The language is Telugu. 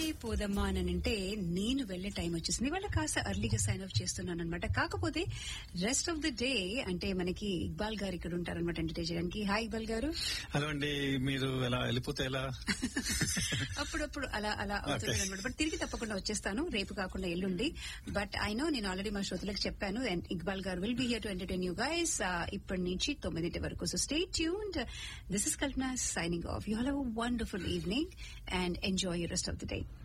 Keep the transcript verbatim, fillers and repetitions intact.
పోదమ్మా అని అంటే నేను వెళ్లే టైం వచ్చేసింది. వాళ్ళ కాస్త అర్లీగా సైన్ ఆఫ్ చేస్తున్నాను అనమాట. కాకపోతే రెస్ట్ ఆఫ్ ద డే అంటే మనకి ఇక్బాల్ గారు ఇక్కడ ఉంటారనమాట ఎంటర్టైన్ చేయడానికి. హాయ్ ఇక్బాల్ గారు. హలో అండి. మీరు ఎలా వెళ్ళిపోతే ఎలా? అప్పుడప్పుడు అలా అలా అవుతుంది అనమాట. బట్ తిరిగి తప్పకుండా వచ్చేస్తాను, రేపు కాకుండా ఎల్లుండి. బట్ ఐ నో నేను ఆల్రెడీ మా శ్రోతలకు చెప్పాను, ఇక్బాల్ గారు will be here to entertain you guys ఇప్పటి నుంచి తొమ్మిదింటి వరకు. So stay tuned. This is Kalpana signing off. You all have a wonderful evening and enjoy your rest of the day.